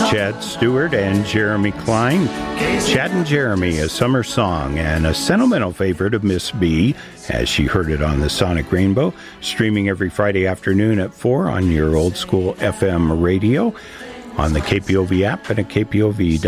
Chad Stewart and Jeremy Klein. Chad and Jeremy, a summer song and a sentimental favorite of Miss B, as she heard it on the Sonic Rainbow, streaming every Friday afternoon at 4 on your old school FM radio, on the KPOV app and at kpov.org.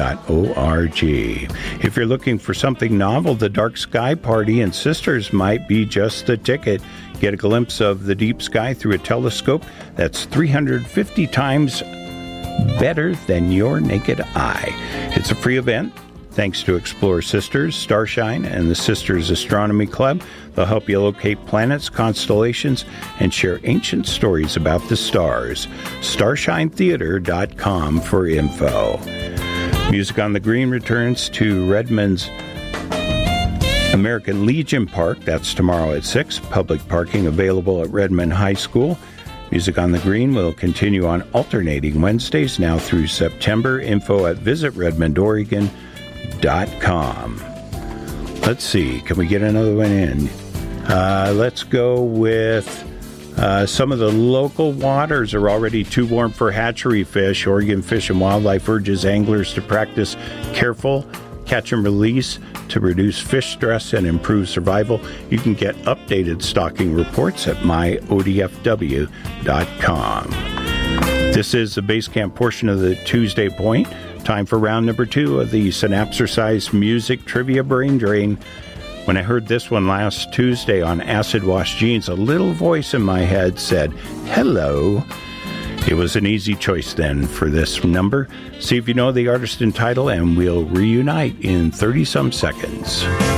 If you're looking for something novel, the Dark Sky Party and Sisters might be just the ticket. Get a glimpse of the deep sky through a telescope that's 350 times better than your naked eye. It's a free event. Thanks to Explore Sisters, Starshine, and the Sisters Astronomy Club. They'll help you locate planets, constellations, and share ancient stories about the stars. StarshineTheater.com for info. Music on the Green returns to Redmond's American Legion Park. That's tomorrow at 6. Public parking available at Redmond High School. Music on the Green will continue on alternating Wednesdays now through September. Info at visitredmondoregon.com. Let's see. Can we get another one in? Let's go with some of the local waters are already too warm for hatchery fish. Oregon Fish and Wildlife urges anglers to practice careful catch and release to reduce fish stress and improve survival. You can get updated stocking reports at myodfw.com. This is the base camp portion of the Tuesday Point. Time for round number 2 of the Synapsercise Music Trivia Brain Drain. When I heard this one last Tuesday on Acid Wash Jeans, a little voice in my head said, "Hello." It was an easy choice then for this number. See if you know the artist and title, and we'll reunite in 30-some seconds.